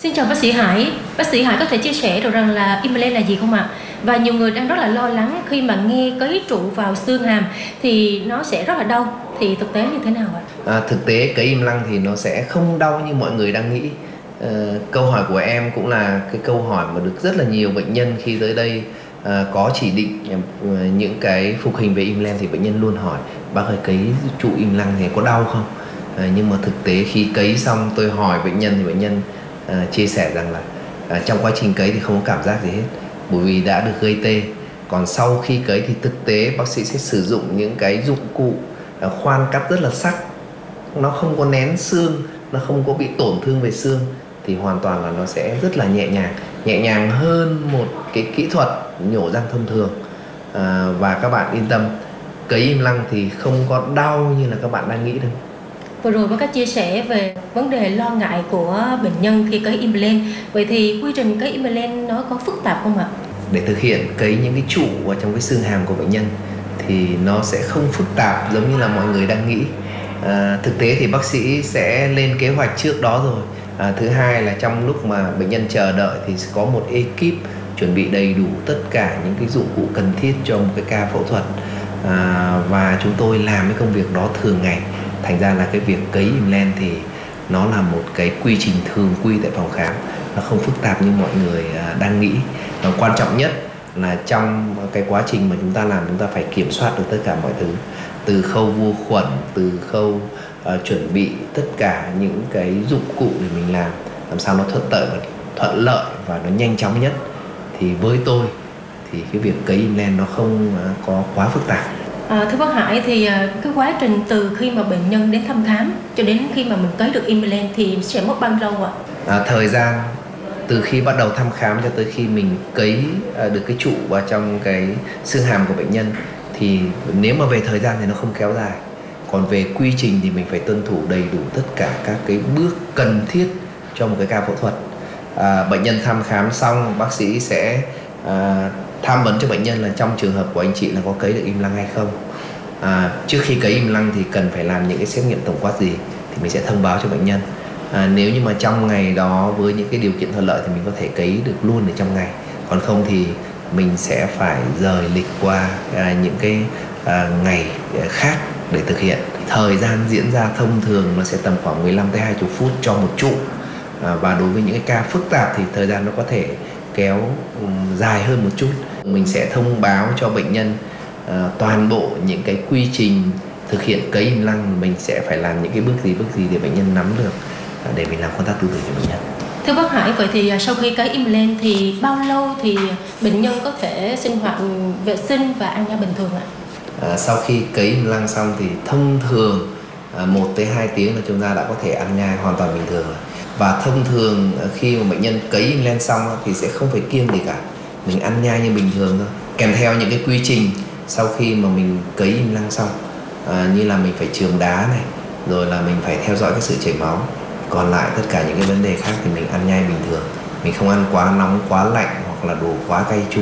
Xin chào bác sĩ Hải. Bác sĩ Hải có thể chia sẻ được rằng là implant là gì không ạ? Và nhiều người đang rất là lo lắng khi mà nghe cấy trụ vào xương hàm thì nó sẽ rất là đau. Thì thực tế như thế nào ạ? Thực tế cấy implant thì nó sẽ không đau như mọi người đang nghĩ. Câu hỏi của em cũng là cái câu hỏi mà được rất là nhiều bệnh nhân khi tới đây có chỉ định những cái phục hình về implant thì bệnh nhân luôn hỏi: bác ơi, cấy trụ implant thì có đau không? Nhưng mà thực tế khi cấy xong tôi hỏi bệnh nhân thì bệnh nhân chia sẻ rằng là trong quá trình cấy thì không có cảm giác gì hết, bởi vì đã được gây tê. Còn sau khi cấy thì thực tế bác sĩ sẽ sử dụng những cái dụng cụ khoan cắt rất là sắc, nó không có nén xương, nó không có bị tổn thương về xương, thì hoàn toàn là nó sẽ rất là nhẹ nhàng hơn một cái kỹ thuật nhổ răng thông thường. Và các bạn yên tâm, cấy implant thì không có đau như là các bạn đang nghĩ đâu. Vừa rồi bác có chia sẻ về vấn đề lo ngại của bệnh nhân khi cấy implant. Vậy thì quy trình cấy implant nó có phức tạp không ạ? Để thực hiện cấy những cái trụ vào trong cái xương hàm của bệnh nhân thì nó sẽ không phức tạp giống như là mọi người đang nghĩ. Thực tế thì bác sĩ sẽ lên kế hoạch trước đó rồi. Thứ hai là trong lúc mà bệnh nhân chờ đợi thì sẽ có một ekip chuẩn bị đầy đủ tất cả những cái dụng cụ cần thiết cho một cái ca phẫu thuật. Và chúng tôi làm cái công việc đó thường ngày. Thành ra là cái việc cấy implant thì nó là một cái quy trình thường quy tại phòng khám, nó không phức tạp như mọi người đang nghĩ. Quan trọng nhất là trong cái quá trình mà chúng ta làm, chúng ta phải kiểm soát được tất cả mọi thứ, từ khâu vô khuẩn, từ khâu chuẩn bị tất cả những cái dụng cụ để mình làm sao nó thuận lợi và nó nhanh chóng nhất. Thì với tôi thì cái việc cấy implant nó không có quá phức tạp. Thưa bác Hải, thì cái quá trình từ khi mà bệnh nhân đến thăm khám cho đến khi mà mình cấy được implant thì sẽ mất bao lâu ạ? Thời gian từ khi bắt đầu thăm khám cho tới khi mình cấy được cái trụ vào trong cái xương hàm của bệnh nhân thì nếu mà về thời gian thì nó không kéo dài. Còn về quy trình thì mình phải tuân thủ đầy đủ tất cả các cái bước cần thiết cho một cái ca phẫu thuật. Bệnh nhân thăm khám xong, bác sĩ sẽ tham vấn cho bệnh nhân là trong trường hợp của anh chị là có cấy được implant hay không. Trước khi cấy implant thì cần phải làm những cái xét nghiệm tổng quát gì thì mình sẽ thông báo cho bệnh nhân. Nếu như mà trong ngày đó với những cái điều kiện thuận lợi thì mình có thể cấy được luôn ở trong ngày. Còn không thì mình sẽ phải rời lịch qua những cái ngày khác để thực hiện. Thời gian diễn ra thông thường nó sẽ tầm khoảng 15 tới 20 phút cho một trụ. Và đối với những cái ca phức tạp thì thời gian nó có thể kéo dài hơn một chút. Mình sẽ thông báo cho bệnh nhân toàn bộ những cái quy trình thực hiện cấy implant, mình sẽ phải làm những cái bước gì để bệnh nhân nắm được để mình làm công tác tư tưởng cho bệnh nhân. Thưa bác Hải, vậy thì sau khi cấy implant thì bao lâu thì bệnh nhân có thể sinh hoạt vệ sinh và ăn nhai bình thường ạ? Sau khi cấy implant xong thì thông thường 1 tới 2 tiếng là chúng ta đã có thể ăn nhai hoàn toàn bình thường rồi. Và thông thường khi mà bệnh nhân cấy implant xong thì sẽ không phải kiêng gì cả, mình ăn nhai như bình thường thôi. Kèm theo những cái quy trình sau khi mà mình cấy implant xong, như là mình phải chườm đá này, rồi là mình phải theo dõi cái sự chảy máu. Còn lại tất cả những cái vấn đề khác thì mình ăn nhai bình thường. Mình không ăn quá nóng, quá lạnh hoặc là đồ quá cay chua.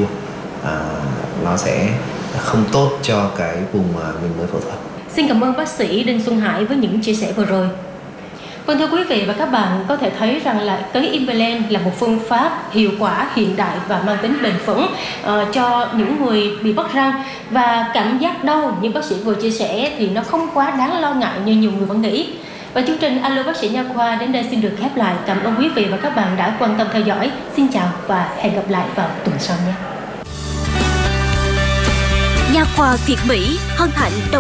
Nó sẽ không tốt cho cái vùng mà mình mới phẫu thuật. Xin cảm ơn bác sĩ Đinh Xuân Hải với những chia sẻ vừa rồi. Vâng, thưa quý vị và các bạn, có thể thấy rằng là cấy implant là một phương pháp hiệu quả, hiện đại và mang tính bền vững cho những người bị mất răng. Và cảm giác đau như bác sĩ vừa chia sẻ thì nó không quá đáng lo ngại như nhiều người vẫn nghĩ. Và chương trình Alo Bác sĩ Nha khoa đến đây xin được khép lại. Cảm ơn quý vị và các bạn đã quan tâm theo dõi. Xin chào và hẹn gặp lại vào tuần sau nhé. Nha khoa Việt Mỹ hân hạnh